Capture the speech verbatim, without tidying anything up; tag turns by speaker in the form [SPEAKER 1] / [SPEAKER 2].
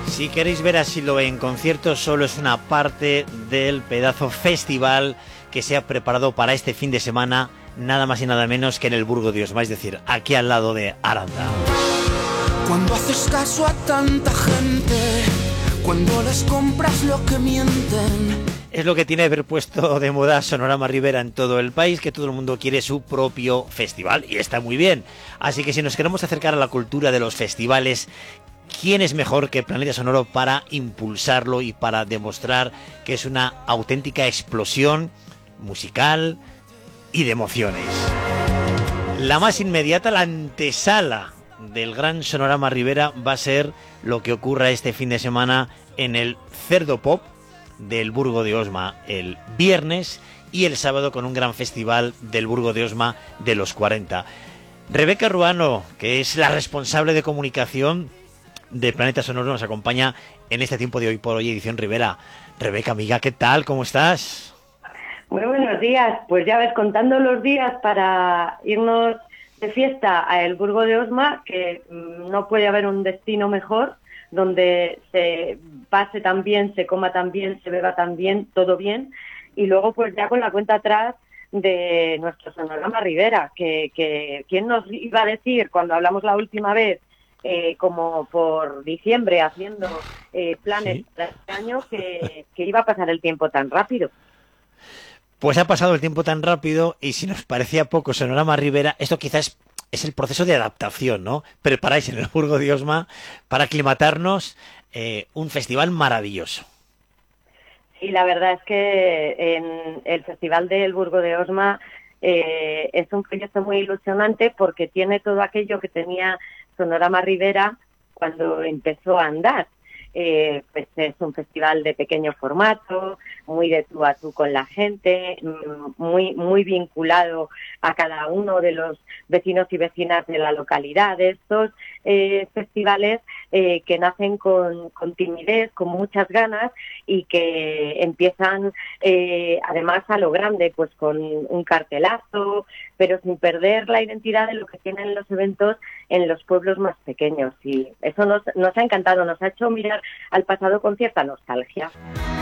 [SPEAKER 1] Si queréis ver a Siloé en concierto, solo es una parte del pedazo festival que se ha preparado para este fin de semana, nada más y nada menos que en el Burgo de Osma, es decir, aquí al lado de Aranda.
[SPEAKER 2] Cuando haces caso a tanta gente, cuando les compras lo que mienten.
[SPEAKER 1] Es lo que tiene haber puesto de moda Sonorama Ribera en todo el país, que todo el mundo quiere su propio festival, y está muy bien. Así que si nos queremos acercar a la cultura de los festivales, ¿quién es mejor que Planeta Sonoro para impulsarlo y para demostrar que es una auténtica explosión musical y de emociones? La más inmediata, la antesala del gran Sonorama Ribera, va a ser lo que ocurra este fin de semana en el Cerdo Pop del Burgo de Osma el viernes y el sábado con un gran festival del Burgo de Osma de los cuarenta. Rebeca Ruano, que es la responsable de comunicación de Planeta Sonoro, nos acompaña en este tiempo de Hoy por Hoy edición Ribera. Rebeca, amiga, ¿qué tal? ¿Cómo estás?
[SPEAKER 3] Muy buenos días. Pues ya ves, contando los días para irnos de fiesta a el Burgo de Osma, que no puede haber un destino mejor, donde se pase tan bien, se coma tan bien, se beba tan bien, todo bien, y luego pues ya con la cuenta atrás de nuestro Sonorama Ribera, que, que quién nos iba a decir cuando hablamos la última vez, eh, como por diciembre, haciendo eh, planes
[SPEAKER 1] ¿Sí?
[SPEAKER 3] para este año, que, que iba a pasar el tiempo tan rápido.
[SPEAKER 1] Pues ha pasado el tiempo tan rápido y si nos parecía poco Sonorama Ribera, esto quizás es el proceso de adaptación, ¿no? Preparáis en el Burgo de Osma para aclimatarnos eh, un festival maravilloso.
[SPEAKER 3] Sí, la verdad es que en el Festival del Burgo de Osma eh, es un proyecto muy ilusionante porque tiene todo aquello que tenía Sonorama Ribera cuando empezó a andar. Eh, pues es un festival de pequeño formato, muy de tú a tú con la gente, muy muy vinculado a cada uno de los vecinos y vecinas de la localidad. Estos eh, festivales eh, que nacen con, con timidez, con muchas ganas y que empiezan eh, además a lo grande, pues con un cartelazo, pero sin perder la identidad de lo que tienen los eventos en los pueblos más pequeños. Y eso nos, nos ha encantado, nos ha hecho mirar al pasado con cierta nostalgia.